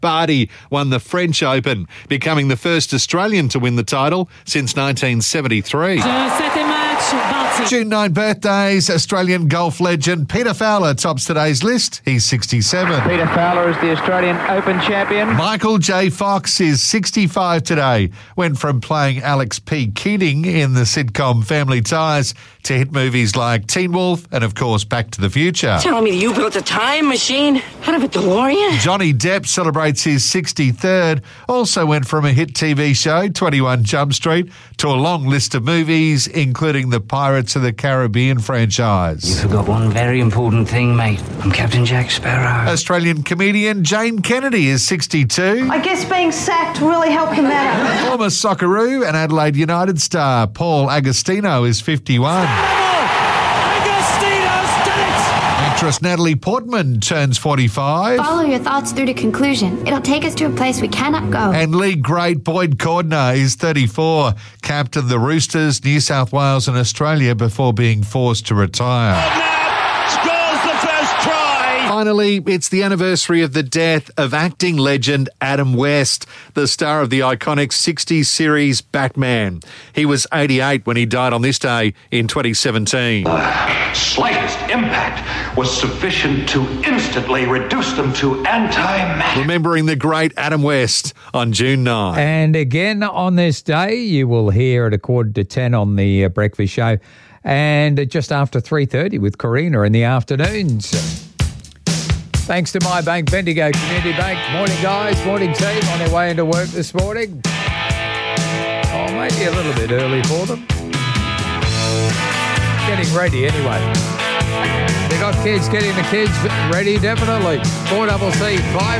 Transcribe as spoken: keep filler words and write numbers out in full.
Barty won the French Open, becoming the first Australian to win the title since nineteen seventy-three. June ninth birthdays, Australian golf legend Peter Fowler tops today's list. He's sixty-seven. Peter Fowler is the Australian Open champion. Michael J. Fox is sixty-five today. Went from playing Alex P. Keating in the sitcom Family Ties to hit movies like Teen Wolf and, of course, Back to the Future. Telling me you built a time machine out of a DeLorean? Johnny Depp celebrates his sixty-third. Also went from a hit T V show, twenty-one Jump Street, to a long list of movies, including the Pirates of the Caribbean franchise. You forgot one very important thing, mate. I'm Captain Jack Sparrow. Australian comedian Jane Kennedy is sixty-two. I guess being sacked really helped him out. Former Socceroo and Adelaide United star Paul Agostino is fifty-one. Actress Natalie Portman turns forty-five. Follow your thoughts through to conclusion. It'll take us to a place we cannot go. And league great Boyd Cordner is thirty-four. Captained the Roosters, New South Wales and Australia before being forced to retire. Finally, it's the anniversary of the death of acting legend Adam West, the star of the iconic sixties series Batman. He was eighty-eight when he died on this day in twenty seventeen. The slightest impact was sufficient to instantly reduce them to antimatter. Remembering the great Adam West on June ninth. And again on this day, you will hear at a quarter to ten on the uh, Breakfast Show, and just after three thirty with Corina in the afternoons. Thanks to My Bank, Bendigo Community Bank. Morning, guys. Morning, team. On their way into work this morning. Oh, maybe a little bit early for them. Getting ready anyway. They got kids, getting the kids ready, definitely. four C C five